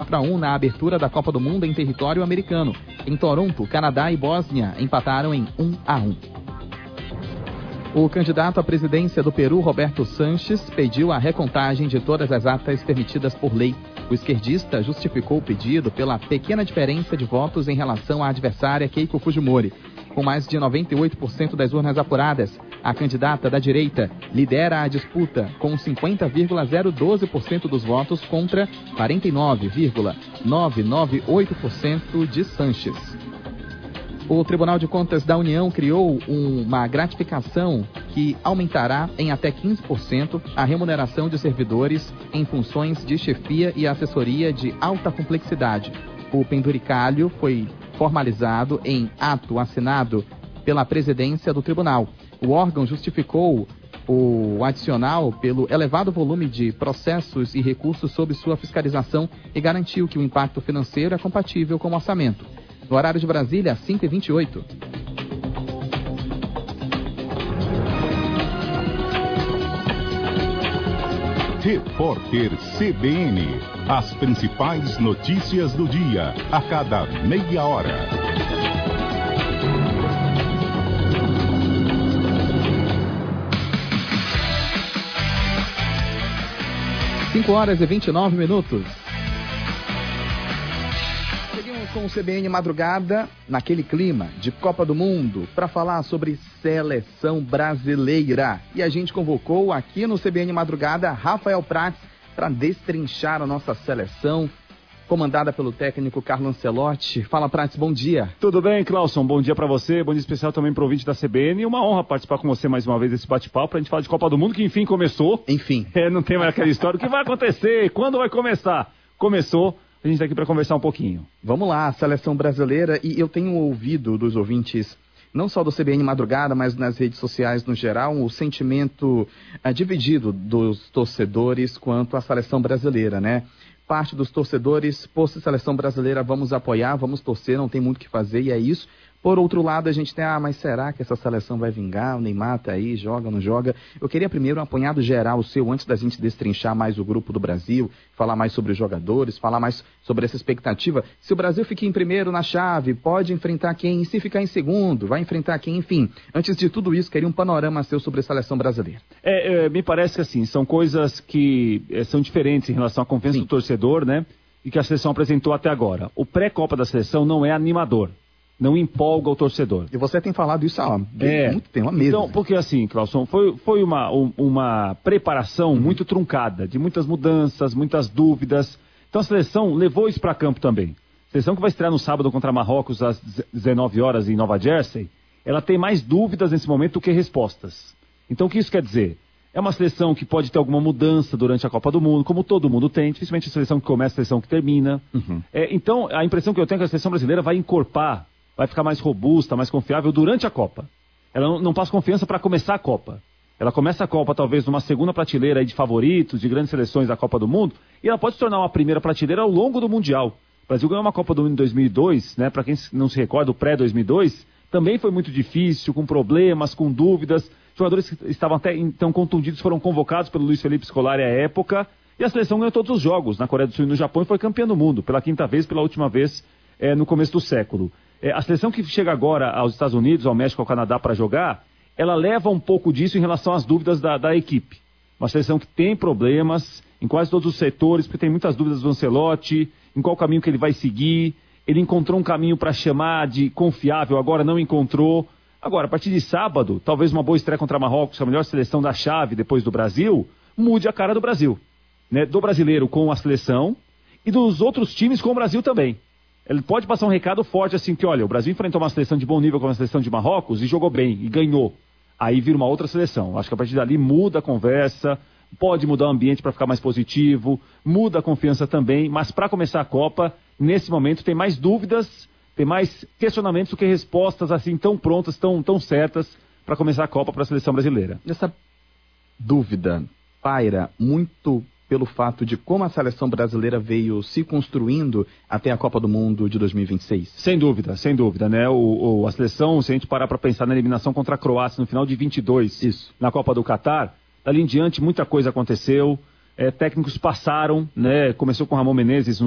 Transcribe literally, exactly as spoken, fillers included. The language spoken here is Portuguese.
quatro a um na abertura da Copa do Mundo em território americano. Em Toronto, Canadá e Bósnia empataram em um a um. O candidato à presidência do Peru, Roberto Sanches, pediu a recontagem de todas as atas permitidas por lei. O esquerdista justificou o pedido pela pequena diferença de votos em relação à adversária Keiko Fujimori. Com mais de noventa e oito por cento das urnas apuradas, a candidata da direita lidera a disputa com cinquenta vírgula zero doze por cento dos votos contra quarenta e nove vírgula novecentos e noventa e oito por cento de Sanches. O Tribunal de Contas da União criou uma gratificação que aumentará em até quinze por cento a remuneração de servidores em funções de chefia e assessoria de alta complexidade. O penduricalho foi formalizado em ato assinado pela presidência do tribunal. O órgão justificou o adicional pelo elevado volume de processos e recursos sob sua fiscalização e garantiu que o impacto financeiro é compatível com o orçamento. No horário de Brasília, cinco e vinte e oito. Repórter C B N. As principais notícias do dia, a cada meia hora. cinco horas e vinte e nove minutos. Seguimos com o C B N Madrugada, naquele clima de Copa do Mundo, para falar sobre seleção brasileira. E a gente convocou aqui no C B N Madrugada Rafael Prats para destrinchar a nossa seleção, comandada pelo técnico Carlo Ancelotti. Fala, Prats, bom dia. Tudo bem, Clauson? Bom dia para você, bom dia especial também para o ouvinte da C B N. E uma honra participar com você mais uma vez desse bate-papo para a gente falar de Copa do Mundo, que enfim começou. Enfim. É, não tem mais aquela história. O que vai acontecer? Quando vai começar? Começou. A gente está aqui para conversar um pouquinho. Vamos lá, a seleção brasileira. E eu tenho ouvido dos ouvintes, não só do C B N Madrugada, mas nas redes sociais no geral, o sentimento é, dividido dos torcedores quanto à seleção brasileira, né? Parte dos torcedores, por ser seleção brasileira, vamos apoiar, vamos torcer, não tem muito o que fazer e é isso. Por outro lado, a gente tem, ah, mas será que essa seleção vai vingar? O Neymar tá aí, joga, não joga? Eu queria primeiro um apanhado geral seu, antes da gente destrinchar mais o grupo do Brasil, falar mais sobre os jogadores, falar mais sobre essa expectativa. Se o Brasil fica em primeiro na chave, pode enfrentar quem? E se ficar em segundo, vai enfrentar quem? Enfim, antes de tudo isso, queria um panorama seu sobre a seleção brasileira. É, é, me parece que assim, são coisas que é, são diferentes em relação à confiança Sim. do torcedor, né? E que a seleção apresentou até agora. O pré-Copa da seleção não é animador. Não empolga o torcedor. E você tem falado isso há é, muito tempo, há meses. Então, porque assim, Clauson, foi, foi uma, uma preparação uhum. muito truncada, de muitas mudanças, muitas dúvidas. Então a seleção levou isso para campo também. A seleção que vai estrear no sábado contra Marrocos às dezenove horas em Nova Jersey, ela tem mais dúvidas nesse momento do que respostas. Então o que isso quer dizer? É uma seleção que pode ter alguma mudança durante a Copa do Mundo, como todo mundo tem, dificilmente a seleção que começa, a seleção que termina. Uhum. É, então a impressão que eu tenho é que a seleção brasileira vai encorpar, vai ficar mais robusta, mais confiável durante a Copa. Ela não, não passa confiança para começar a Copa. Ela começa a Copa talvez numa segunda prateleira aí de favoritos, de grandes seleções da Copa do Mundo, e ela pode se tornar uma primeira prateleira ao longo do Mundial. O Brasil ganhou uma Copa do Mundo em dois mil e dois, né? Para quem não se recorda, o pré-dois mil e dois, também foi muito difícil, com problemas, com dúvidas. Jogadores que estavam até então contundidos foram convocados pelo Luiz Felipe Scolari à época, e a seleção ganhou todos os jogos na Coreia do Sul e no Japão e foi campeã do mundo, pela quinta vez, pela última vez é, no começo do século. É, a seleção que chega agora aos Estados Unidos, ao México, ao Canadá para jogar, ela leva um pouco disso em relação às dúvidas da, da equipe. Uma seleção que tem problemas em quase todos os setores, porque tem muitas dúvidas do Ancelotti, em qual caminho que ele vai seguir. Ele encontrou um caminho para chamar de confiável, agora não encontrou. Agora, a partir de sábado, talvez uma boa estreia contra Marrocos, a melhor seleção da chave depois do Brasil, mude a cara do Brasil. Né? Do brasileiro com a seleção e dos outros times com o Brasil também. Ele pode passar um recado forte assim que, olha, o Brasil enfrentou uma seleção de bom nível com a seleção de Marrocos e jogou bem, e ganhou. Aí vira uma outra seleção. Acho que a partir dali muda a conversa, pode mudar o ambiente para ficar mais positivo, muda a confiança também, mas para começar a Copa, nesse momento tem mais dúvidas, tem mais questionamentos do que respostas assim tão prontas, tão, tão certas para começar a Copa para a seleção brasileira. Essa dúvida paira muito pelo fato de como a seleção brasileira veio se construindo até a Copa do Mundo de dois mil e vinte e seis? Sem dúvida, sem dúvida, né? O, o, a seleção, se a gente parar para pensar na eliminação contra a Croácia no final de vinte e dois, Isso. na Copa do Catar, dali em diante muita coisa aconteceu, é, técnicos passaram, né? Começou com o Ramon Menezes no